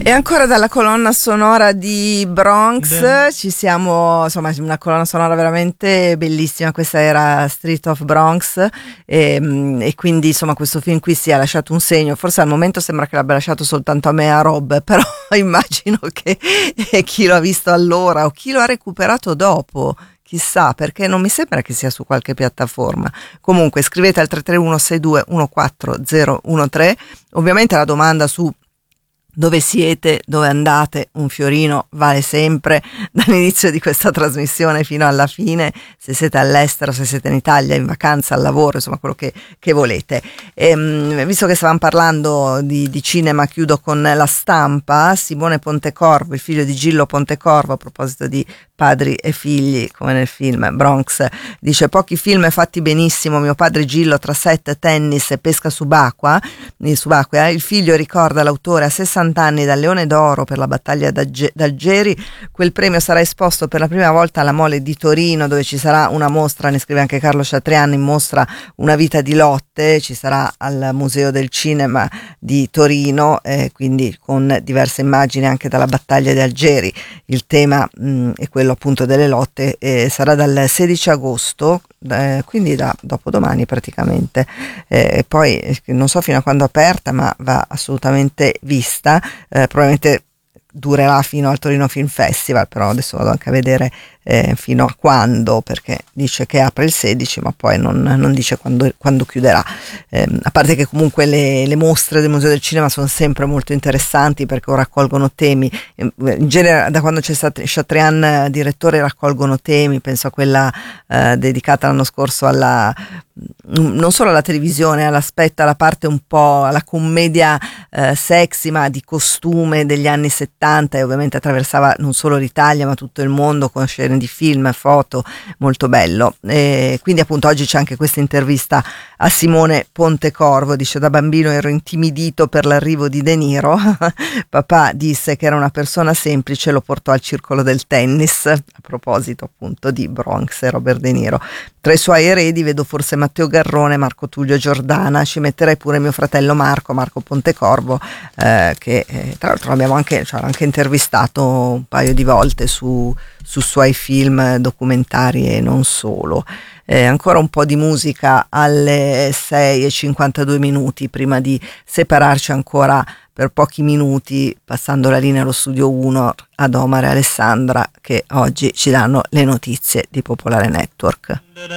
E ancora dalla colonna sonora di Bronx ci siamo, insomma, una colonna sonora veramente bellissima. Questa era Street of Bronx e quindi insomma questo film qui si è lasciato un segno. Forse al momento sembra che l'abbia lasciato soltanto a me e a Rob, però immagino che chi lo ha visto allora o chi lo ha recuperato dopo, chissà, perché non mi sembra che sia su qualche piattaforma. Comunque scrivete al 331 62 14013. Ovviamente la domanda su dove siete, dove andate, un fiorino vale sempre dall'inizio di questa trasmissione fino alla fine, se siete all'estero, se siete in Italia, in vacanza, al lavoro, insomma quello che volete. Visto che stavamo parlando di cinema, chiudo con La Stampa. Simone Pontecorvo, il figlio di Gillo Pontecorvo, a proposito di padri e figli come nel film Bronx, dice: pochi film fatti benissimo, mio padre Gillo tra set, tennis e pesca subacquea, il figlio ricorda l'autore a 60 anni dal Leone d'Oro per la battaglia d'Algeri. Quel premio sarà esposto per la prima volta alla Mole di Torino, dove ci sarà una mostra, ne scrive anche Carlo Chatrian, in mostra Una vita di lotte, ci sarà al Museo del Cinema di Torino, quindi con diverse immagini anche dalla battaglia di Algeri. Il tema è quello appunto delle lotte, sarà dal 16 agosto, quindi da dopodomani praticamente, e poi non so fino a quando è aperta, ma va assolutamente vista. Probabilmente durerà fino al Torino Film Festival, però adesso vado anche a vedere fino a quando, perché dice che apre il 16 ma poi non dice quando chiuderà. A parte che comunque le mostre del Museo del Cinema sono sempre molto interessanti, perché raccolgono temi, in genere da quando c'è stato Chatrian direttore raccolgono temi. Penso a quella dedicata l'anno scorso non solo alla televisione, alla parte un po' alla commedia sexy ma di costume degli anni 70, e ovviamente attraversava non solo l'Italia ma tutto il mondo con scene di film, foto, molto bello. Quindi appunto oggi c'è anche questa intervista a Simone Pontecorvo. Dice: da bambino ero intimidito per l'arrivo di De Niro. Papà disse che era una persona semplice, lo portò al circolo del tennis, a proposito appunto di Bronx e Robert De Niro. Tra i suoi eredi vedo forse Matteo Garrone, Marco Tullio Giordana, ci metterei pure mio fratello Marco Pontecorvo, che tra l'altro l'abbiamo anche intervistato un paio di volte su suoi film documentari e non solo. Ancora un po' di musica alle 6:52 prima di separarci ancora per pochi minuti, passando la linea allo studio 1 ad Omar e Alessandra, che oggi ci danno le notizie di Popolare Network.